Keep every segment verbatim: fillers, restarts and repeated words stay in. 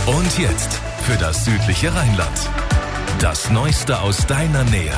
Und jetzt für das südliche Rheinland. Das Neueste aus deiner Nähe.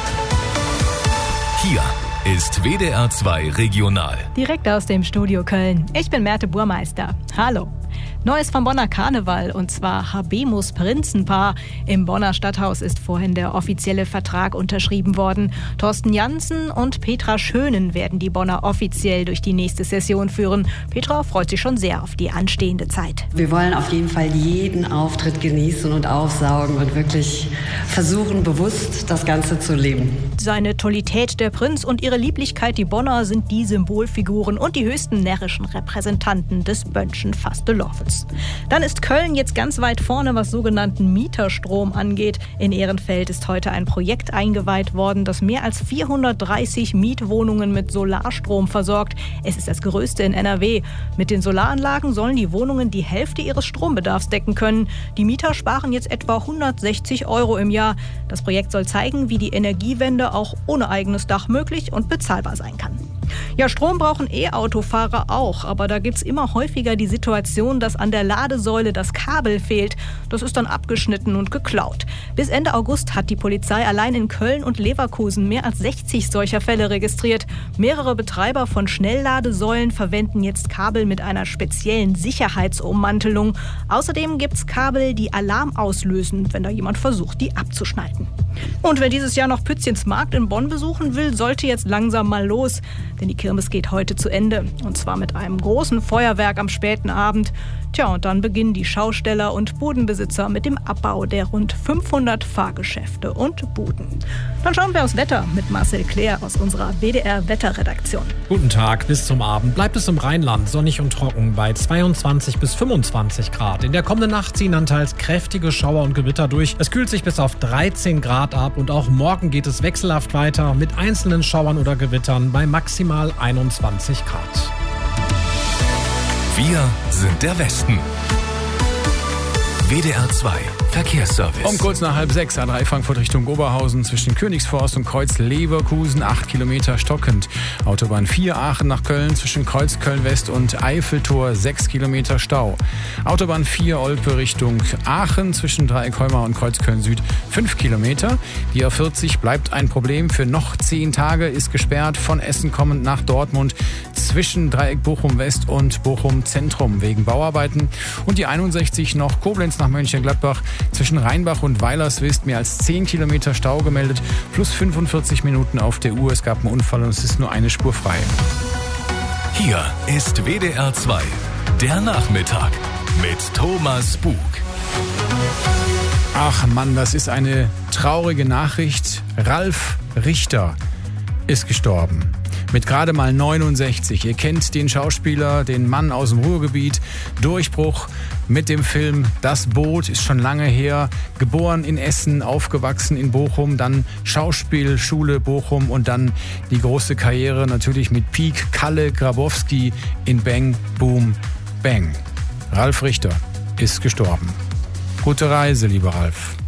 Hier ist W D R zwei Regional. Direkt aus dem Studio Köln. Ich bin Merte Burmeister. Hallo. Neues vom Bonner Karneval, und zwar Habemus Prinzenpaar. Im Bonner Stadthaus ist vorhin der offizielle Vertrag unterschrieben worden. Thorsten Janssen und Petra Schönen werden die Bonner offiziell durch die nächste Session führen. Petra freut sich schon sehr auf die anstehende Zeit. Wir wollen auf jeden Fall jeden Auftritt genießen und aufsaugen und wirklich versuchen, bewusst das Ganze zu leben. Seine Tollität der Prinz und ihre Lieblichkeit die Bonner sind die Symbolfiguren und die höchsten närrischen Repräsentanten des Bönnschen Fastelovens. Dann ist Köln jetzt ganz weit vorne, was sogenannten Mieterstrom angeht. In Ehrenfeld ist heute ein Projekt eingeweiht worden, das mehr als vierhundertdreißig Mietwohnungen mit Solarstrom versorgt. Es ist das größte in N R W. Mit den Solaranlagen sollen die Wohnungen die Hälfte ihres Strombedarfs decken können. Die Mieter sparen jetzt etwa hundertsechzig Euro im Jahr. Das Projekt soll zeigen, wie die Energiewende auch ohne eigenes Dach möglich und bezahlbar sein kann. Ja, Strom brauchen E-Autofahrer auch, aber da gibt's immer häufiger die Situation, dass an der Ladesäule das Kabel fehlt. Das ist dann abgeschnitten und geklaut. Bis Ende August hat die Polizei allein in Köln und Leverkusen mehr als sechzig solcher Fälle registriert. Mehrere Betreiber von Schnellladesäulen verwenden jetzt Kabel mit einer speziellen Sicherheitsummantelung. Außerdem gibt's Kabel, die Alarm auslösen, wenn da jemand versucht, die abzuschneiden. Und wer dieses Jahr noch Pützchens Markt in Bonn besuchen will, sollte jetzt langsam mal los. Denn die Kirmes geht heute zu Ende. Und zwar mit einem großen Feuerwerk am späten Abend. Tja, und dann beginnen die Schausteller und Budenbesitzer mit dem Abbau der rund fünfhundert Fahrgeschäfte und Buden. Dann schauen wir aufs Wetter mit Marcel Claire aus unserer W D R-Wetterredaktion. Guten Tag, bis zum Abend bleibt es im Rheinland sonnig und trocken bei zweiundzwanzig bis fünfundzwanzig Grad. In der kommenden Nacht ziehen anteils kräftige Schauer und Gewitter durch. Es kühlt sich bis auf dreizehn Grad ab und auch morgen geht es wechselhaft weiter mit einzelnen Schauern oder Gewittern bei maximal einundzwanzig Grad. Wir sind der Westen. W D R zwei Verkehrsservice. Um kurz nach halb sechs A drei Frankfurt Richtung Oberhausen zwischen Königsforst und Kreuz Leverkusen acht Kilometer stockend. Autobahn vier Aachen nach Köln zwischen Kreuz Köln-West und Eiffeltor sechs Kilometer Stau. Autobahn vier Olpe Richtung Aachen zwischen Dreieck Heumar und Kreuz Köln-Süd fünf Kilometer. Die A vierzig bleibt ein Problem für noch zehn Tage, ist gesperrt von Essen kommend nach Dortmund zwischen Dreieck Bochum-West und Bochum-Zentrum wegen Bauarbeiten. Und die einundsechzig noch Koblenz nach Mönchengladbach zwischen Rheinbach und Weilerswist mehr als zehn Kilometer Stau gemeldet, plus fünfundvierzig Minuten auf der Uhr. Es gab einen Unfall und es ist nur eine Spur frei. Hier ist W D R zwei, der Nachmittag mit Thomas Bug. Ach Mann, das ist eine traurige Nachricht. Ralf Richter ist gestorben. Mit gerade mal neunundsechzig. Ihr kennt den Schauspieler, den Mann aus dem Ruhrgebiet. Durchbruch mit dem Film Das Boot, ist schon lange her. Geboren in Essen, aufgewachsen in Bochum, dann Schauspielschule Bochum und dann die große Karriere natürlich mit Pieck Kalle Grabowski in Bang, Boom, Bang. Ralf Richter ist gestorben. Gute Reise, lieber Ralf.